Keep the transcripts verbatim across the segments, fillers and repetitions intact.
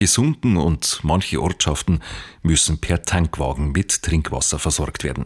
Gesunden und manche Ortschaften müssen per Tankwagen mit Trinkwasser versorgt werden.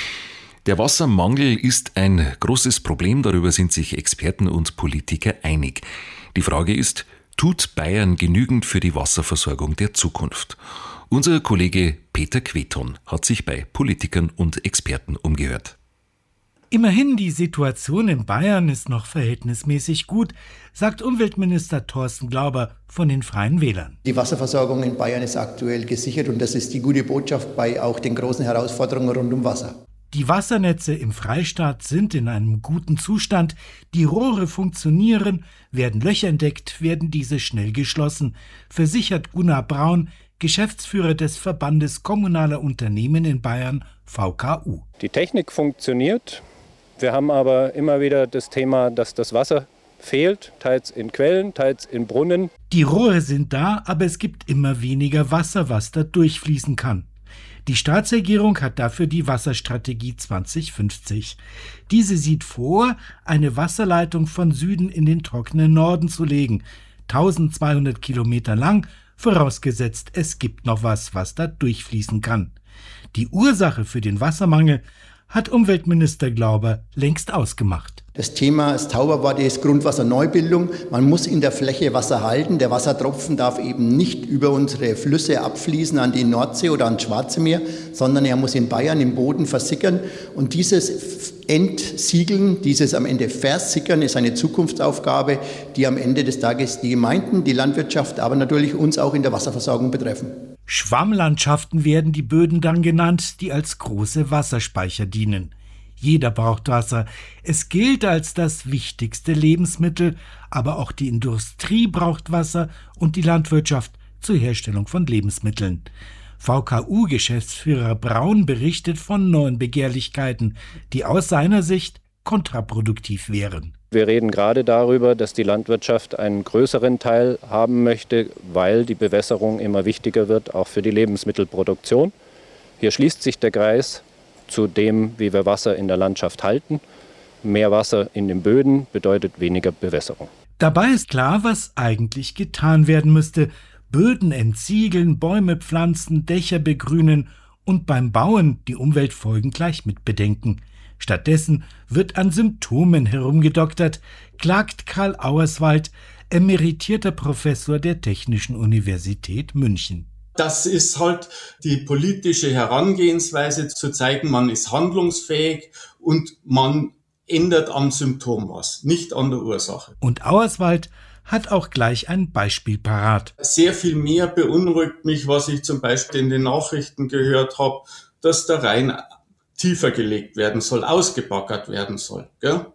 Der Wassermangel ist ein großes Problem, darüber sind sich Experten und Politiker einig. Die Frage ist, tut Bayern genügend für die Wasserversorgung der Zukunft? Unser Kollege Peter Queton hat sich bei Politikern und Experten umgehört. Immerhin, die Situation in Bayern ist noch verhältnismäßig gut, sagt Umweltminister Thorsten Glauber von den Freien Wählern. Die Wasserversorgung in Bayern ist aktuell gesichert und das ist die gute Botschaft bei auch den großen Herausforderungen rund um Wasser. Die Wassernetze im Freistaat sind in einem guten Zustand, die Rohre funktionieren, werden Löcher entdeckt, werden diese schnell geschlossen, versichert Gunnar Braun, Geschäftsführer des Verbandes Kommunaler Unternehmen in Bayern, V K U. Die Technik funktioniert, wir haben aber immer wieder das Thema, dass das Wasser fehlt, teils in Quellen, teils in Brunnen. Die Rohre sind da, aber es gibt immer weniger Wasser, was da durchfließen kann. Die Staatsregierung hat dafür die Wasserstrategie zwanzig fünfzig. Diese sieht vor, eine Wasserleitung von Süden in den trockenen Norden zu legen, eintausendzweihundert Kilometer lang, vorausgesetzt es gibt noch was, was da durchfließen kann. Die Ursache für den Wassermangel hat Umweltminister Glauber längst ausgemacht. Das Thema, das Zauberwort ist Grundwasserneubildung. Man muss in der Fläche Wasser halten. Der Wassertropfen darf eben nicht über unsere Flüsse abfließen an die Nordsee oder ans Schwarze Meer, sondern er muss in Bayern im Boden versickern. Und dieses Entsiegeln, dieses am Ende Versickern ist eine Zukunftsaufgabe, die am Ende des Tages die Gemeinden, die Landwirtschaft, aber natürlich uns auch in der Wasserversorgung betreffen. Schwammlandschaften werden die Böden dann genannt, die als große Wasserspeicher dienen. Jeder braucht Wasser. Es gilt als das wichtigste Lebensmittel, aber auch die Industrie braucht Wasser und die Landwirtschaft zur Herstellung von Lebensmitteln. V K U-Geschäftsführer Braun berichtet von neuen Begehrlichkeiten, die aus seiner Sicht kontraproduktiv wären. Wir reden gerade darüber, dass die Landwirtschaft einen größeren Teil haben möchte, weil die Bewässerung immer wichtiger wird, auch für die Lebensmittelproduktion. Hier schließt sich der Kreis zu dem, wie wir Wasser in der Landschaft halten. Mehr Wasser in den Böden bedeutet weniger Bewässerung. Dabei ist klar, was eigentlich getan werden müsste. Böden entsiegeln, Bäume pflanzen, Dächer begrünen und beim Bauen die Umweltfolgen gleich mit bedenken. Stattdessen wird an Symptomen herumgedoktert, klagt Karl Auerswald, emeritierter Professor der Technischen Universität München. Das ist halt die politische Herangehensweise, zu zeigen, man ist handlungsfähig und man ändert am Symptom was, nicht an der Ursache. Und Auerswald hat auch gleich ein Beispiel parat. Sehr viel mehr beunruhigt mich, was ich zum Beispiel in den Nachrichten gehört habe, dass der Rhein tiefer gelegt werden soll, ausgebaggert werden soll, gell?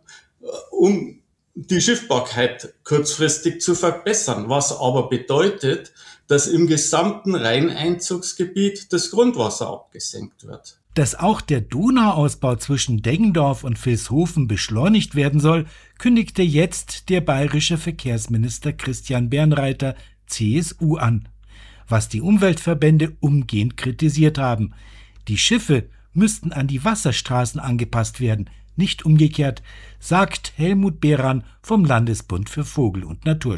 Um die Schiffbarkeit kurzfristig zu verbessern, was aber bedeutet, dass im gesamten Rheineinzugsgebiet das Grundwasser abgesenkt wird. Dass auch der Donauausbau zwischen Deggendorf und Vilshofen beschleunigt werden soll, kündigte jetzt der bayerische Verkehrsminister Christian Bernreiter, C S U, an, was die Umweltverbände umgehend kritisiert haben. Die Schiffe müssten an die Wasserstraßen angepasst werden, nicht umgekehrt, sagt Helmut Behran vom Landesbund für Vogel- und Naturschutz.